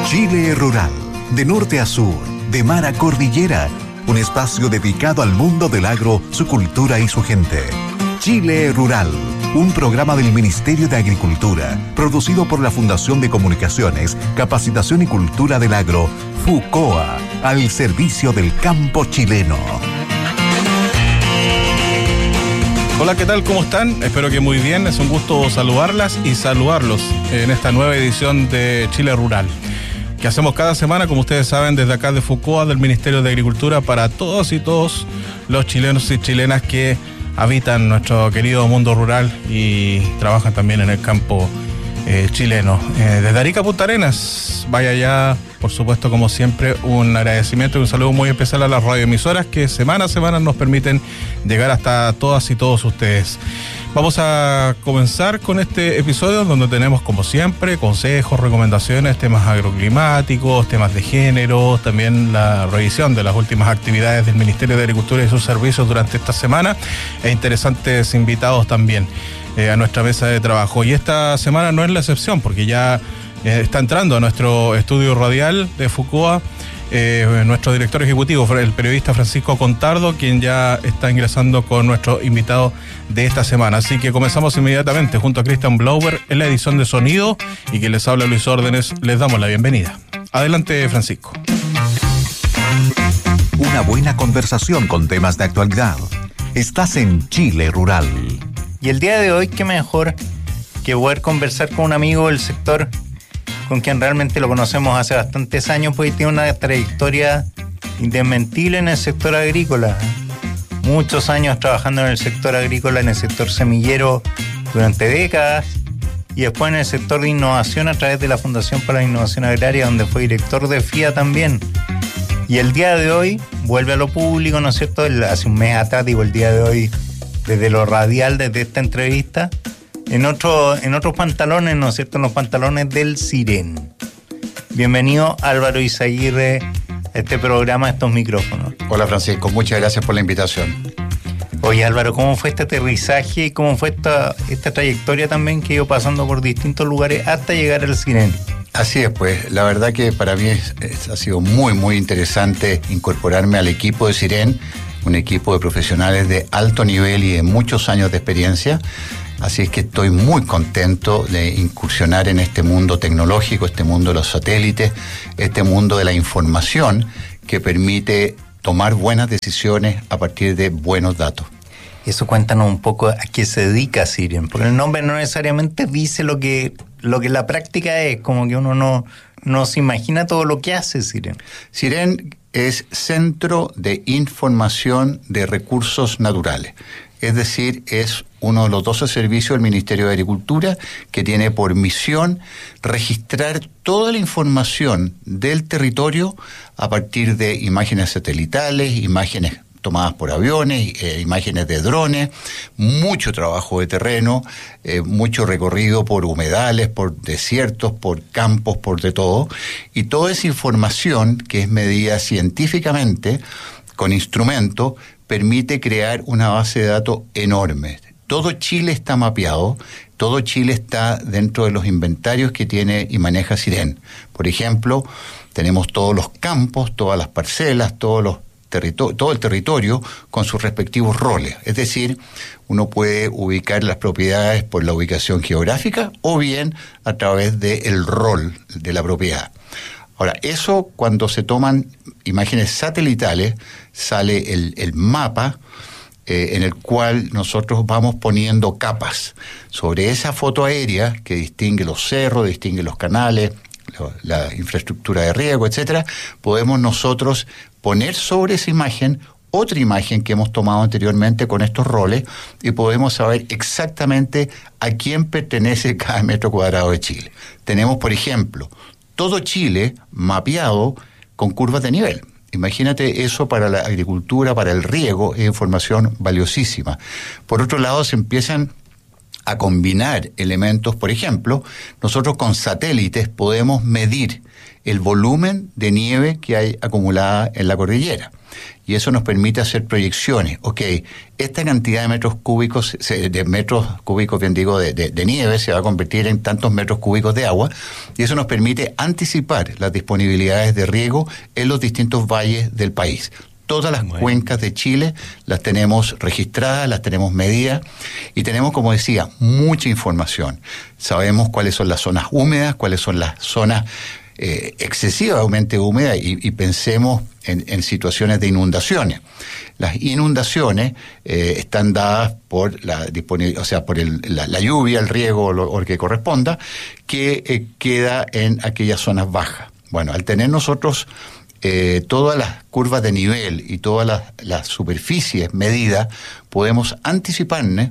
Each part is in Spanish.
Chile Rural, de norte a sur, de mar a cordillera, un espacio dedicado al mundo del agro, su cultura y su gente. Chile Rural, un programa del Ministerio de Agricultura, producido por la Fundación de Comunicaciones, Capacitación y Cultura del Agro, FUCOA, al servicio del campo chileno. Hola, ¿qué tal? ¿Cómo están? Espero que muy bien. Es un gusto saludarlas y saludarlos en esta nueva edición de Chile Rural, que hacemos cada semana, como ustedes saben, desde acá de FUCOA, del Ministerio de Agricultura, para todos y todos los chilenos y chilenas que habitan nuestro querido mundo rural y trabajan también en el campo chileno. Desde Arica a Punta Arenas, vaya ya, por supuesto, como siempre, un agradecimiento y un saludo muy especial a las radioemisoras que semana a semana nos permiten llegar hasta todas y todos ustedes. Vamos a comenzar con este episodio donde tenemos, como siempre, consejos, recomendaciones, temas agroclimáticos, temas de género, también la revisión de las últimas actividades del Ministerio de Agricultura y sus servicios durante esta semana e interesantes invitados también a nuestra mesa de trabajo. Y esta semana no es la excepción, porque ya está entrando a nuestro estudio radial de FUCOA nuestro director ejecutivo, el periodista Francisco Contardo, quien ya está ingresando con nuestro invitado de esta semana. Así que comenzamos inmediatamente junto a Cristian Blauber en la edición de sonido, y quien les habla, Luis Órdenes, les damos la bienvenida. Adelante, Francisco. Una buena conversación con temas de actualidad. Estás en Chile Rural. Y el día de hoy, qué mejor que poder conversar con un amigo del sector con quien realmente lo conocemos hace bastantes años, porque tiene una trayectoria indesmentible en el sector agrícola. Muchos años trabajando en el sector agrícola, en el sector semillero durante décadas, y después en el sector de innovación a través de la Fundación para la Innovación Agraria, donde fue director de FIA también. Y el día de hoy vuelve a lo público, ¿no es cierto? Hace un mes atrás, digo, el día de hoy, desde lo radial, desde esta entrevista, en otros pantalones, ¿no es cierto?, en los pantalones del Siren. Bienvenido, Álvaro Izaguirre, a este programa, a estos micrófonos. Hola, Francisco, muchas gracias por la invitación. Oye, Álvaro, ¿cómo fue este aterrizaje y cómo fue esta trayectoria también que iba pasando por distintos lugares hasta llegar al Siren? Así es, pues, la verdad que para mí ha sido muy, muy interesante incorporarme al equipo de Siren, un equipo de profesionales de alto nivel y de muchos años de experiencia. Así es que estoy muy contento de incursionar en este mundo tecnológico, este mundo de los satélites, este mundo de la información que permite tomar buenas decisiones a partir de buenos datos. Eso, cuéntanos un poco a qué se dedica Siren, porque el nombre no necesariamente dice lo que la práctica es, como que uno no se imagina todo lo que hace Siren. Siren es Centro de Información de Recursos Naturales. Es decir, es uno de los 12 servicios del Ministerio de Agricultura que tiene por misión registrar toda la información del territorio a partir de imágenes satelitales, imágenes tomadas por aviones, imágenes de drones, mucho trabajo de terreno, mucho recorrido por humedales, por desiertos, por campos, por de todo. Y toda esa información, que es medida científicamente con instrumentos, permite crear una base de datos enorme. Todo Chile está mapeado, todo Chile está dentro de los inventarios que tiene y maneja Siren. Por ejemplo, tenemos todos los campos, todas las parcelas, todo el territorio con sus respectivos roles. Es decir, uno puede ubicar las propiedades por la ubicación geográfica o bien a través del rol de la propiedad. Ahora, eso, cuando se toman imágenes satelitales, sale el mapa en el cual nosotros vamos poniendo capas sobre esa foto aérea que distingue los cerros, distingue los canales, la infraestructura de riego, etcétera. Podemos nosotros poner sobre esa imagen otra imagen que hemos tomado anteriormente con estos roles y podemos saber exactamente a quién pertenece cada metro cuadrado de Chile. Tenemos, por ejemplo, todo Chile mapeado con curvas de nivel. Imagínate eso para la agricultura, para el riego, es información valiosísima. Por otro lado, se empiezan a combinar elementos. Por ejemplo, nosotros con satélites podemos medir el volumen de nieve que hay acumulada en la cordillera. Y eso nos permite hacer proyecciones. Ok, esta cantidad de metros cúbicos, de nieve se va a convertir en tantos metros cúbicos de agua, y eso nos permite anticipar las disponibilidades de riego en los distintos valles del país. Todas las cuencas de Chile las tenemos registradas, las tenemos medidas y tenemos, como decía, mucha información. Sabemos cuáles son las zonas húmedas, cuáles son las zonas excesivamente húmedas y pensemos en situaciones de inundaciones. Las inundaciones están dadas por la lluvia, el riego o lo que corresponda, que queda en aquellas zonas bajas. Bueno, al tener nosotros todas las curvas de nivel y todas las superficies medidas, podemos anticiparnos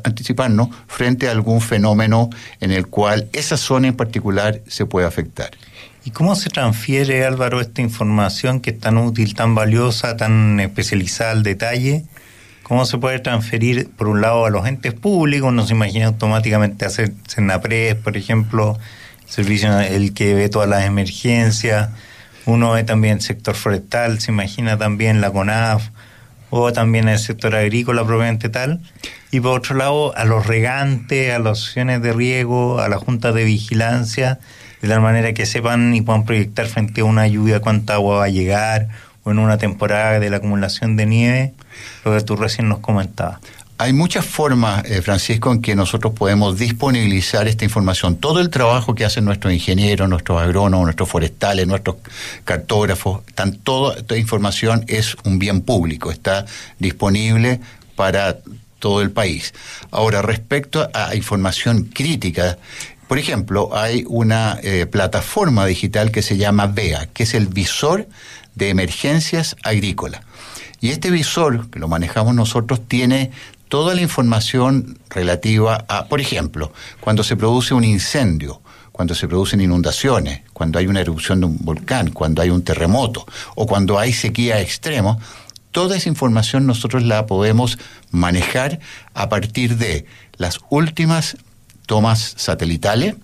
frente a algún fenómeno en el cual esa zona en particular se puede afectar. ¿Y cómo se transfiere, Álvaro, esta información que es tan útil, tan valiosa, tan especializada al detalle? ¿Cómo se puede transferir, por un lado, a los entes públicos? Uno se imagina automáticamente hacer Senapred, por ejemplo, servicio el que ve todas las emergencias. Uno ve también el sector forestal, se imagina también la CONAF, o también el sector agrícola propiamente tal. Y por otro lado, a los regantes, a las asociaciones de riego, a las juntas de vigilancia, de tal manera que sepan y puedan proyectar frente a una lluvia cuánta agua va a llegar, o en una temporada de la acumulación de nieve, lo que tú recién nos comentabas. Hay muchas formas, Francisco, en que nosotros podemos disponibilizar esta información. Todo el trabajo que hacen nuestros ingenieros, nuestros agrónomos, nuestros forestales, nuestros cartógrafos, toda esta información es un bien público, está disponible para todo el país. Ahora, respecto a información crítica, por ejemplo, hay una plataforma digital que se llama VEA, que es el Visor de Emergencias Agrícolas. Y este visor, que lo manejamos nosotros, tiene toda la información relativa a, por ejemplo, cuando se produce un incendio, cuando se producen inundaciones, cuando hay una erupción de un volcán, cuando hay un terremoto o cuando hay sequía extrema. Toda esa información nosotros la podemos manejar a partir de las últimas tomas satelitales.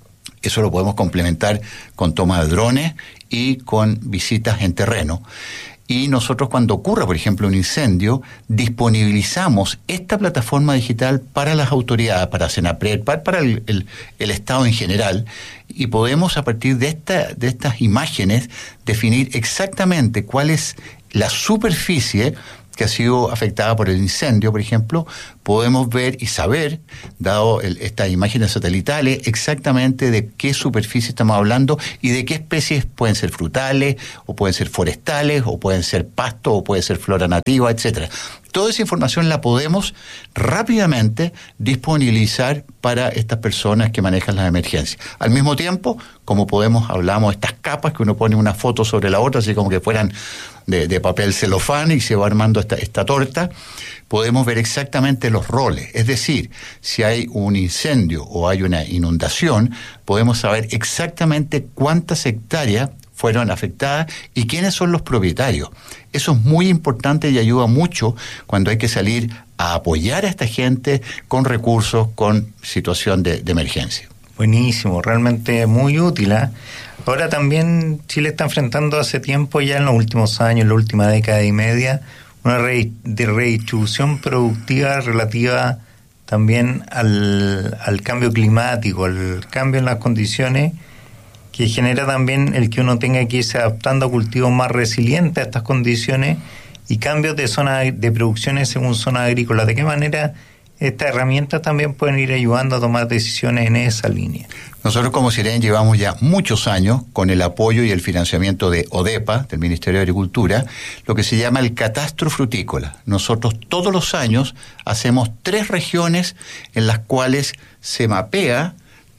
Eso lo podemos complementar con toma de drones y con visitas en terreno. Y nosotros, cuando ocurra, por ejemplo, un incendio, disponibilizamos esta plataforma digital para las autoridades, para Senapred, para el Estado en general, y podemos, a partir de estas imágenes, definir exactamente cuál es la superficie que ha sido afectada por el incendio, por ejemplo. Podemos ver y saber, dado estas imágenes satelitales, exactamente de qué superficie estamos hablando y de qué especies pueden ser frutales, o pueden ser forestales, o pueden ser pasto, o puede ser flora nativa, etcétera. Toda esa información la podemos rápidamente disponibilizar para estas personas que manejan las emergencias. Al mismo tiempo, como hablamos de estas capas que uno pone una foto sobre la otra, así como que fueran de papel celofán, y se va armando esta torta, podemos ver exactamente los roles. Es decir, si hay un incendio o hay una inundación, podemos saber exactamente cuántas hectáreas fueron afectadas y quiénes son los propietarios. Eso es muy importante y ayuda mucho cuando hay que salir a apoyar a esta gente con recursos, con situación de emergencia. Buenísimo, realmente muy útil, ¿eh? Ahora también Chile está enfrentando hace tiempo, ya en los últimos años, en la última década y media, una redistribución productiva relativa también al cambio climático, al cambio en las condiciones, que genera también el que uno tenga que irse adaptando a cultivos más resilientes a estas condiciones y cambios de zona de producciones según zonas agrícolas. ¿De qué manera estas herramientas también pueden ir ayudando a tomar decisiones en esa línea? Nosotros como Siren llevamos ya muchos años con el apoyo y el financiamiento de ODEPA, del Ministerio de Agricultura, lo que se llama el catastro frutícola. Nosotros todos los años hacemos 3 regiones en las cuales se mapea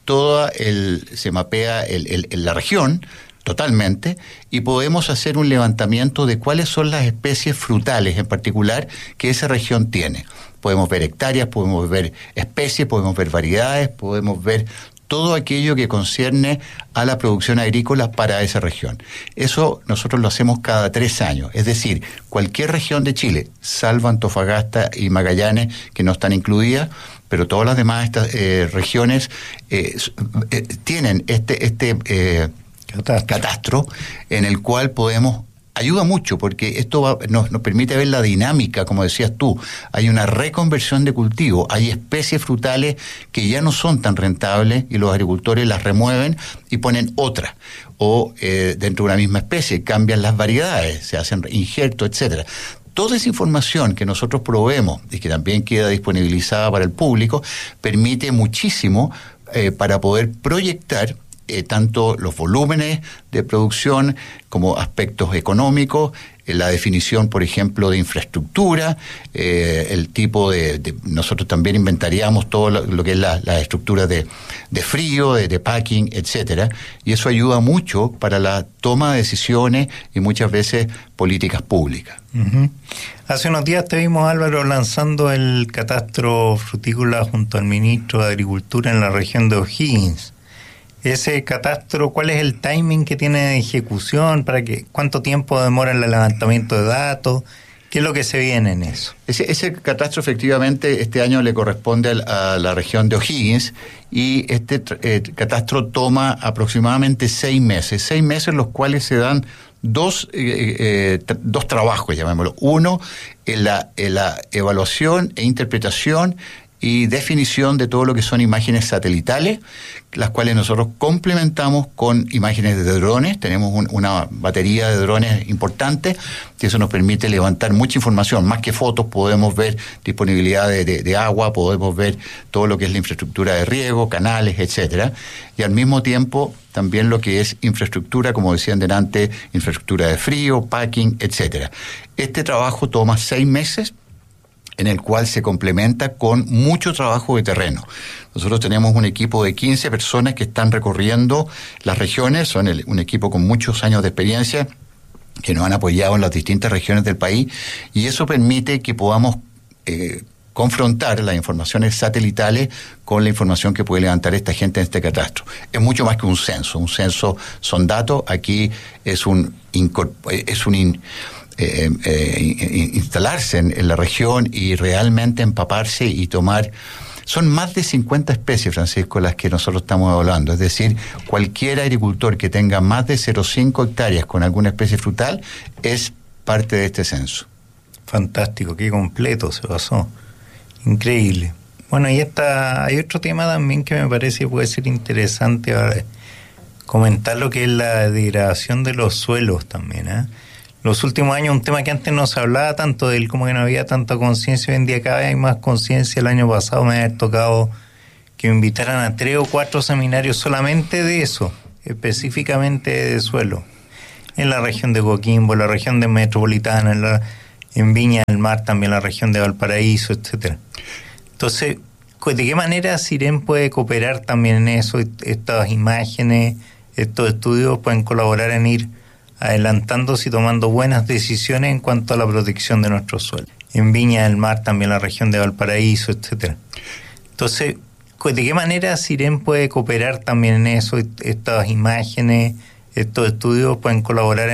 la región totalmente, y podemos hacer un levantamiento de cuáles son las especies frutales en particular que esa región tiene. Podemos ver hectáreas, podemos ver especies, podemos ver variedades, podemos ver todo aquello que concierne a la producción agrícola para esa región. Eso nosotros lo hacemos cada 3 años, es decir, cualquier región de Chile, salvo Antofagasta y Magallanes, que no están incluidas, pero todas las demás regiones tienen catastro, en el cual ayuda mucho porque esto nos permite ver la dinámica, como decías tú. Hay una reconversión de cultivo, hay especies frutales que ya no son tan rentables y los agricultores las remueven y ponen otras. O dentro de una misma especie cambian las variedades, se hacen injertos, etcétera. Toda esa información que nosotros proveemos y que también queda disponibilizada para el público permite muchísimo para poder proyectar tanto los volúmenes de producción como aspectos económicos, la definición, por ejemplo, de infraestructura, el tipo nosotros también inventariamos todo lo que es la estructura de frío, de packing, etcétera, y eso ayuda mucho para la toma de decisiones y muchas veces políticas públicas. Uh-huh. Hace unos días te vimos, Álvaro, lanzando el catastro frutícola junto al ministro de Agricultura en la región de O'Higgins. Ese catastro, ¿cuál es el timing que tiene de ejecución? ¿Cuánto tiempo demora el levantamiento de datos? ¿Qué es lo que se viene en eso? Ese catastro efectivamente este año le corresponde a la región de O'Higgins y este catastro toma aproximadamente 6 meses. 6 meses los cuales se dan dos trabajos, llamémoslo. Uno, en la evaluación e interpretación y definición de todo lo que son imágenes satelitales, las cuales nosotros complementamos con imágenes de drones. Tenemos una batería de drones importante, y eso nos permite levantar mucha información. Más que fotos, podemos ver disponibilidad de agua, podemos ver todo lo que es la infraestructura de riego, canales, etcétera. Y al mismo tiempo, también lo que es infraestructura, como decían delante, infraestructura de frío, packing, etcétera. Este trabajo toma 6 meses, en el cual se complementa con mucho trabajo de terreno. Nosotros tenemos un equipo de 15 personas que están recorriendo las regiones, son un equipo con muchos años de experiencia que nos han apoyado en las distintas regiones del país, y eso permite que podamos confrontar las informaciones satelitales con la información que puede levantar esta gente en este catastro. Es mucho más que un censo son datos. Aquí es instalarse en la región y realmente empaparse y tomar. Son más de 50 especies, Francisco, las que nosotros estamos hablando. Es decir, cualquier agricultor que tenga más de 0,5 hectáreas con alguna especie frutal es parte de este censo. Fantástico, qué completo se pasó. Increíble. Bueno, y hay otro tema también que me parece que puede ser interesante comentar, lo que es la degradación de los suelos también, ¿eh? Los últimos años, un tema que antes no se hablaba tanto de él, como que no había tanta conciencia. Hoy en día cada vez hay más conciencia. El año pasado me había tocado que me invitaran a 3 o 4 seminarios solamente de eso, específicamente de suelo, en la región de Coquimbo, en la región de Metropolitana, en Viña del Mar, también la región de Valparaíso, etcétera. Entonces, ¿de qué manera Cirem puede cooperar también en eso? Estas imágenes, estos estudios pueden colaborar en ir adelantándose y tomando buenas decisiones en cuanto a la protección de nuestros suelos. En Viña del Mar, también la región de Valparaíso, etcétera. Entonces, ¿de qué manera Cirem puede cooperar también en eso? Estas imágenes, estos estudios pueden colaborar